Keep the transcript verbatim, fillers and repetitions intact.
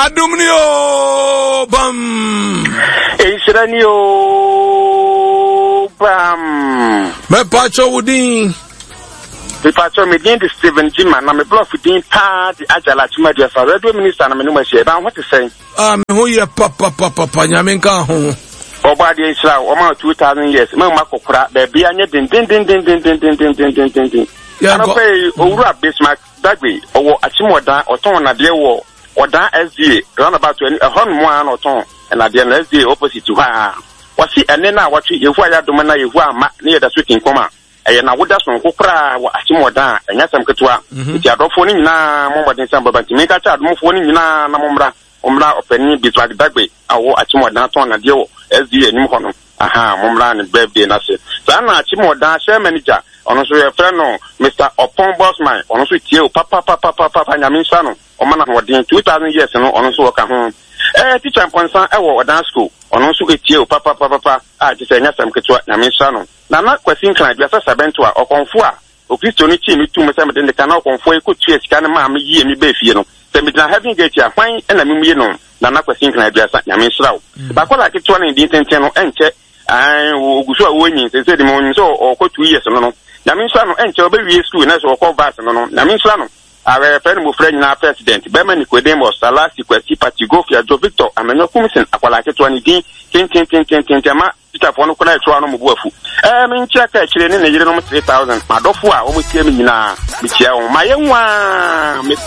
Adumnio bam. Eisranio bam. Me pacho wudin. Me pacho me din Steven Jima na me bluff din pa di Ajala Chima di fa radio minister na me no ma share ba what to say. Ah me ho ye papa papa pa nyame nka ho. Oba di Israel o ma two thousand years me ma kokora be bia nye din din din din din din din din din din din. Ya no pay owura Bismarck dagbe owo Achimodan oton na de wo odan S D A round about twenty a hon mo an oton na de S D A opposite to ha. Wasi ene na watwe yehu ayadom na yehu ama ne yeda so kinkoma. Eye na woda so kokora wa Achimodan enya sam ketua. Ti adofo ni nyina momodin sam babanti me ka cha adomfo ni nyina na momra omra opani Bismarck dagbe awo Achimodan ton na de wo S D A nim hono. Aha momra ne birthday na se. Sa na Achimodan share manager ono so ye friend no Mister Opon Bossman ono so tie o papa papa papa nyaminsa no o mana ho den two thousand years no ono so waka ho eh teacher Ponsan e wo odan school ono so tie o papa papa papa a ti se nyasam ketua nyaminsa no na na kwasin kan bia sa bento a okonfo a o Kristo ni chi mi tu me se me den kan na okonfo e ko tue sika na ma me yie mi be fie no se me na heaven gate a hwan e na me mu ye no na na kwasin kan bia sa nyaminsa wo ba ko la ketua na din tenten no enche ai oguso a wonyin se se de mo nyin so o ko two years no no Naminsano enche obewie school na so okọ vas no no Naminsano are friend mo friend na president be man Nicodemus Salasi Kwesi Party go fia Jo Victor amenyo kumisen akwala keto ani din tin tin tin tin tin ma Peter fo no kona etwa no mo buafu eh me nchia ka chire ne ne yire no three thousand madofo a o mo tie me nyina me chia o ma ye nwa